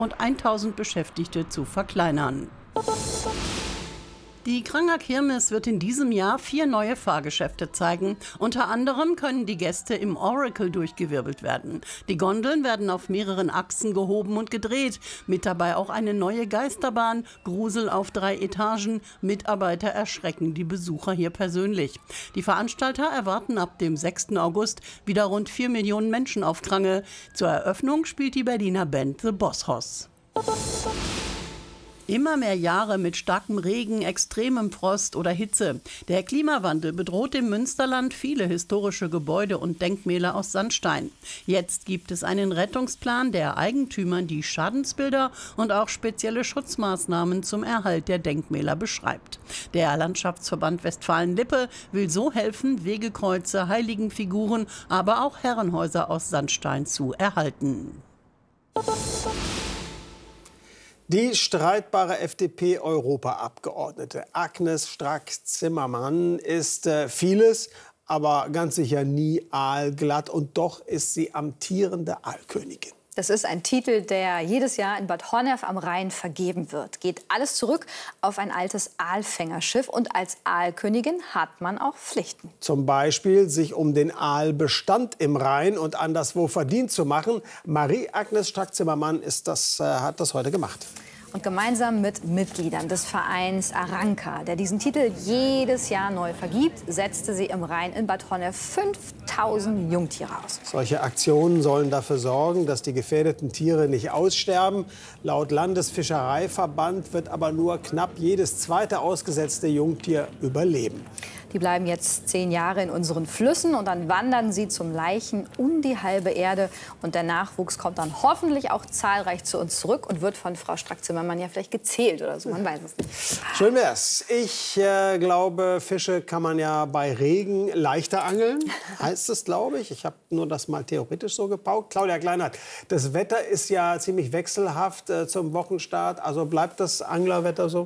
und 1000 Beschäftigte zu verkleinern. Die Kranger Kirmes wird in diesem Jahr 4 neue Fahrgeschäfte zeigen. Unter anderem können die Gäste im Oracle durchgewirbelt werden. Die Gondeln werden auf mehreren Achsen gehoben und gedreht. Mit dabei auch eine neue Geisterbahn, Grusel auf 3 Etagen. Mitarbeiter erschrecken die Besucher hier persönlich. Die Veranstalter erwarten ab dem 6. August wieder rund 4 Millionen Menschen auf Krange. Zur Eröffnung spielt die Berliner Band The Boss Hoss. Immer mehr Jahre mit starkem Regen, extremem Frost oder Hitze. Der Klimawandel bedroht im Münsterland viele historische Gebäude und Denkmäler aus Sandstein. Jetzt gibt es einen Rettungsplan, der Eigentümern die Schadensbilder und auch spezielle Schutzmaßnahmen zum Erhalt der Denkmäler beschreibt. Der Landschaftsverband Westfalen-Lippe will so helfen, Wegekreuze, Heiligenfiguren, aber auch Herrenhäuser aus Sandstein zu erhalten. Die streitbare FDP-Europaabgeordnete Agnes Strack-Zimmermann ist vieles, aber ganz sicher nie aalglatt. Und doch ist sie amtierende Aalkönigin. Das ist ein Titel, der jedes Jahr in Bad Honnef am Rhein vergeben wird. Geht alles zurück auf ein altes Aalfängerschiff. Und als Aalkönigin hat man auch Pflichten. Zum Beispiel sich um den Aalbestand im Rhein und anderswo verdient zu machen. Marie-Agnes Strack-Zimmermann hat das heute gemacht. Und gemeinsam mit Mitgliedern des Vereins Aranka, der diesen Titel jedes Jahr neu vergibt, setzte sie im Rhein in Bad Honnef 5000 Jungtiere aus. Solche Aktionen sollen dafür sorgen, dass die gefährdeten Tiere nicht aussterben. Laut Landesfischereiverband wird aber nur knapp jedes zweite ausgesetzte Jungtier überleben. Die bleiben jetzt 10 Jahre in unseren Flüssen und dann wandern sie zum Leichen um die halbe Erde. Und der Nachwuchs kommt dann hoffentlich auch zahlreich zu uns zurück und wird von Frau Strack-Zimmermann ja vielleicht gezählt oder so, man weiß es nicht. Schön wär's. Ich glaube, Fische kann man ja bei Regen leichter angeln, heißt es, glaube ich. Ich habe nur das mal theoretisch so gepaukt. Claudia Kleinert, das Wetter ist ja ziemlich wechselhaft zum Wochenstart. Also bleibt das Anglerwetter so?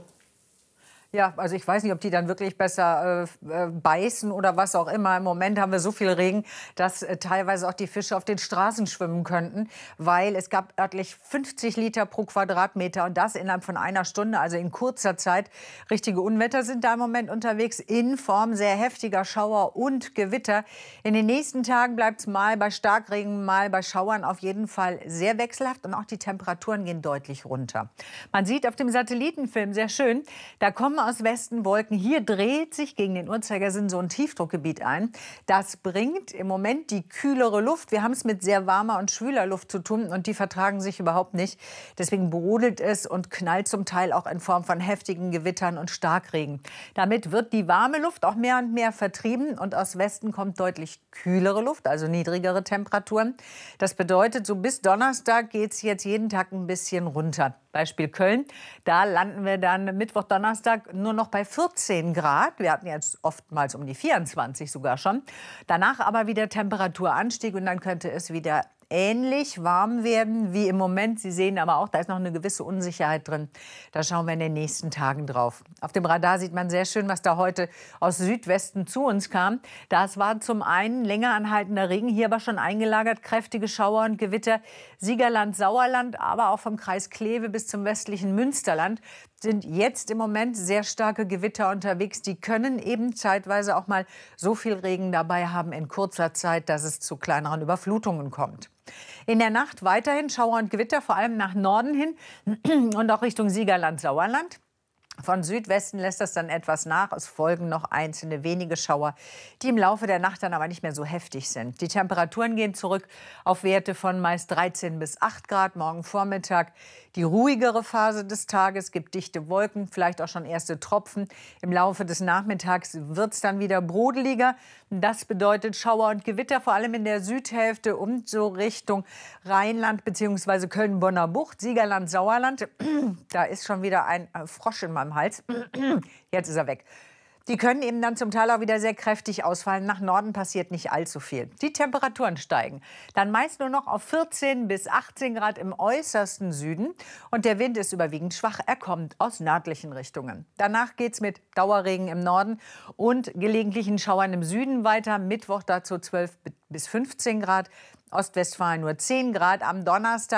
Ja, also ich weiß nicht, ob die dann wirklich besser beißen oder was auch immer. Im Moment haben wir so viel Regen, dass teilweise auch die Fische auf den Straßen schwimmen könnten, weil es gab örtlich 50 Liter pro Quadratmeter und das innerhalb von einer Stunde, also in kurzer Zeit. Richtige Unwetter sind da im Moment unterwegs in Form sehr heftiger Schauer und Gewitter. In den nächsten Tagen bleibt es mal bei Starkregen, mal bei Schauern auf jeden Fall sehr wechselhaft und auch die Temperaturen gehen deutlich runter. Man sieht auf dem Satellitenfilm sehr schön, da kommen aus Westen Wolken. Hier dreht sich gegen den Uhrzeigersinn so ein Tiefdruckgebiet ein. Das bringt im Moment die kühlere Luft. Wir haben es mit sehr warmer und schwüler Luft zu tun und die vertragen sich überhaupt nicht. Deswegen brodelt es und knallt zum Teil auch in Form von heftigen Gewittern und Starkregen. Damit wird die warme Luft auch mehr und mehr vertrieben und aus Westen kommt deutlich kühlere Luft, also niedrigere Temperaturen. Das bedeutet, so bis Donnerstag geht es jetzt jeden Tag ein bisschen runter. Beispiel Köln, da landen wir dann Mittwoch, Donnerstag nur noch bei 14 Grad. Wir hatten jetzt oftmals um die 24 sogar schon. Danach aber wieder Temperaturanstieg und dann könnte es wieder ähnlich warm werden wie im Moment. Sie sehen aber auch, da ist noch eine gewisse Unsicherheit drin. Da schauen wir in den nächsten Tagen drauf. Auf dem Radar sieht man sehr schön, was da heute aus Südwesten zu uns kam. Das war zum einen länger anhaltender Regen, hier aber schon eingelagert, kräftige Schauer und Gewitter. Siegerland, Sauerland, aber auch vom Kreis Kleve bis zum westlichen Münsterland sind jetzt im Moment sehr starke Gewitter unterwegs. Die können eben zeitweise auch mal so viel Regen dabei haben in kurzer Zeit, dass es zu kleineren Überflutungen kommt. In der Nacht weiterhin Schauer und Gewitter, vor allem nach Norden hin und auch Richtung Siegerland, Sauerland. Von Südwesten lässt das dann etwas nach. Es folgen noch einzelne wenige Schauer, die im Laufe der Nacht dann aber nicht mehr so heftig sind. Die Temperaturen gehen zurück auf Werte von meist 13 bis 8 Grad morgen Vormittag. Die ruhigere Phase des Tages gibt dichte Wolken, vielleicht auch schon erste Tropfen. Im Laufe des Nachmittags wird es dann wieder brodeliger. Das bedeutet Schauer und Gewitter, vor allem in der Südhälfte und so Richtung Rheinland bzw. Köln-Bonner Bucht, Siegerland, Sauerland. Da ist schon wieder ein Frosch in meinem Hals. Jetzt ist er weg. Die können eben dann zum Teil auch wieder sehr kräftig ausfallen. Nach Norden passiert nicht allzu viel. Die Temperaturen steigen. Dann meist nur noch auf 14 bis 18 Grad im äußersten Süden. Und der Wind ist überwiegend schwach. Er kommt aus nördlichen Richtungen. Danach geht es mit Dauerregen im Norden und gelegentlichen Schauern im Süden weiter. Mittwoch dazu 12 bis 15 Grad. Ostwestfalen nur 10 Grad. Am Donnerstag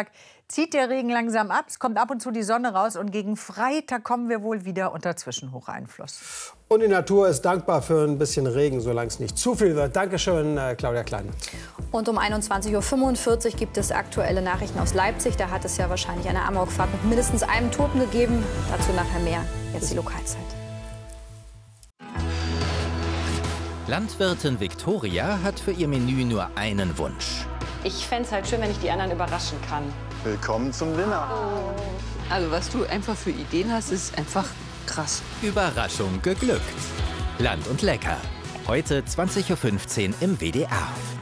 zieht der Regen langsam ab, es kommt ab und zu die Sonne raus und gegen Freitag kommen wir wohl wieder unter Zwischenhocheinfluss. Und die Natur ist dankbar für ein bisschen Regen, solange es nicht zu viel wird. Dankeschön, Claudia Kleinert. Und um 21:45 Uhr gibt es aktuelle Nachrichten aus Leipzig. Da hat es ja wahrscheinlich eine Amokfahrt mit mindestens einem Toten gegeben. Dazu nachher mehr. Jetzt die Lokalzeit. Landwirtin Viktoria hat für ihr Menü nur einen Wunsch. Ich fände es halt schön, wenn ich die anderen überraschen kann. Willkommen zum Dinner. Also was du einfach für Ideen hast, ist einfach krass. Überraschung geglückt. Land und Lecker. Heute 20:15 Uhr im WDR.